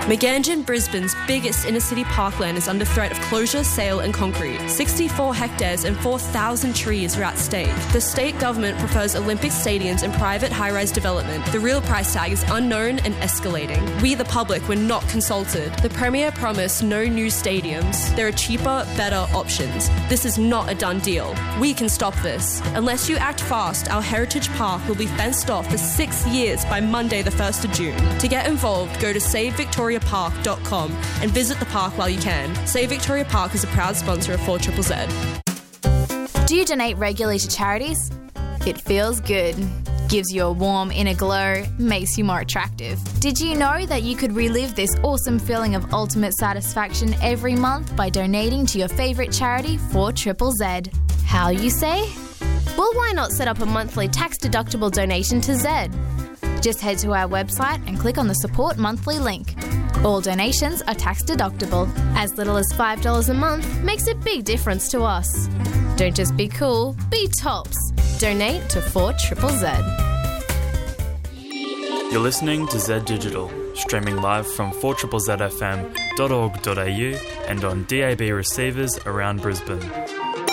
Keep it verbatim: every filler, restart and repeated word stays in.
Meganjin, Brisbane's biggest inner-city parkland is under threat of closure, sale and concrete. sixty-four hectares and four thousand trees are at stake. The state government prefers Olympic stadiums and private high-rise development. The real price tag is unknown and escalating. We, the public, were not consulted. The Premier promised no new stadiums. There are cheaper, better options. This is not a done deal. We can stop this. Unless you act fast, our heritage park will be fenced off for six years by Monday the first of June. To get involved, go to save victoria park dot com and visit the park while you can. Save Victoria Park is a proud sponsor of four Z Z Z. Do you donate regularly to charities? It feels good. Gives you a warm inner glow, makes you more attractive. Did you know that you could relive this awesome feeling of ultimate satisfaction every month by donating to your favourite charity, four Z Z Z? How, you say? Well, why not set up a monthly tax-deductible donation to Zed? Just head to our website and click on the Support Monthly link. All donations are tax-deductible. As little as five dollars a month makes a big difference to us. Don't just be cool, be tops. Donate to four Z Z Z. You're listening to Z Digital, streaming live from four Z Z Z F M dot org dot a u and on D A B receivers around Brisbane.